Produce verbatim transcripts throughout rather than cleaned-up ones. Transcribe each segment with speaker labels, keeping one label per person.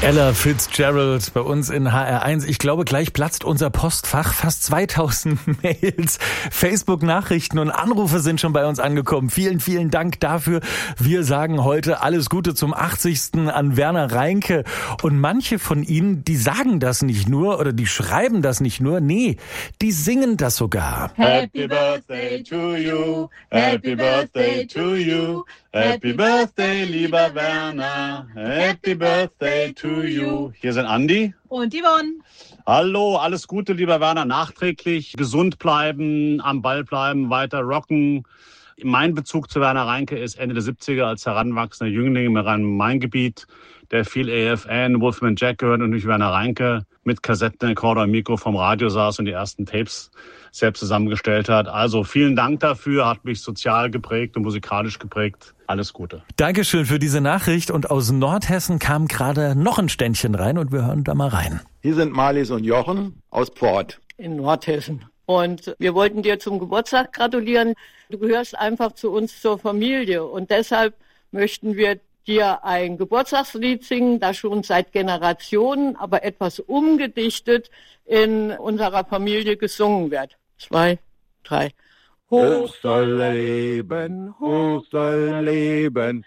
Speaker 1: Ella Fitzgerald bei uns in H R eins. Ich glaube, gleich platzt unser Postfach. Fast zweitausend Mails, Facebook-Nachrichten und Anrufe sind schon bei uns angekommen. Vielen, vielen Dank dafür. Wir sagen heute alles Gute zum achtzigsten an Werner Reinke. Und manche von Ihnen, die sagen das nicht nur oder die schreiben das nicht nur. Nee, die singen das sogar.
Speaker 2: Happy Birthday to you, Happy Birthday to you, Happy Birthday, lieber Werner, Happy Birthday to you. Hier sind Andi
Speaker 3: und Yvonne.
Speaker 2: Hallo, alles Gute, lieber Werner, nachträglich gesund bleiben, am Ball bleiben, weiter rocken. Mein Bezug zu Werner Reinke ist Ende der siebziger als heranwachsender Jüngling im Rhein-Main-Gebiet, der viel A F N, Wolfman Jack gehört und durch Werner Reinke mit Kassettenrekorder und Mikro vom Radio saß und die ersten Tapes selbst zusammengestellt hat. Also vielen Dank dafür, hat mich sozial geprägt und musikalisch geprägt. Alles Gute.
Speaker 1: Dankeschön für diese Nachricht. Und aus Nordhessen kam gerade noch ein Ständchen rein und wir hören da mal rein.
Speaker 4: Hier sind Marlies und Jochen aus Port
Speaker 5: in Nordhessen. Und wir wollten dir zum Geburtstag gratulieren. Du gehörst einfach zu uns zur Familie und deshalb möchten wir dir ein Geburtstagslied singen, das schon seit Generationen, aber etwas umgedichtet in unserer Familie gesungen wird. Zwei, drei.
Speaker 4: Hoch soll er leben, hoch soll er leben,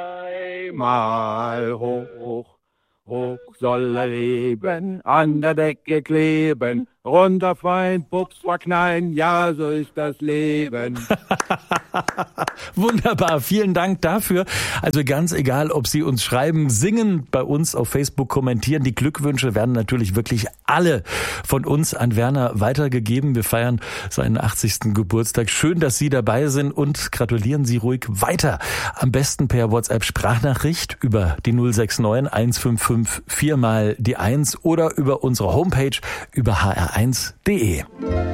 Speaker 4: dreimal hoch. Hoch soll er leben, an der Decke kleben, runterfallen, Pups verknallen, ja, so ist das Leben.
Speaker 1: Wunderbar, vielen Dank dafür. Also ganz egal, ob Sie uns schreiben, singen, bei uns auf Facebook kommentieren. Die Glückwünsche werden natürlich wirklich alle von uns an Werner weitergegeben. Wir feiern seinen achtzigsten Geburtstag. Schön, dass Sie dabei sind und gratulieren Sie ruhig weiter. Am besten per WhatsApp-Sprachnachricht über die null sechs neun eins fünf fünf vier mal die eins oder über unsere Homepage über h r eins punkt d e.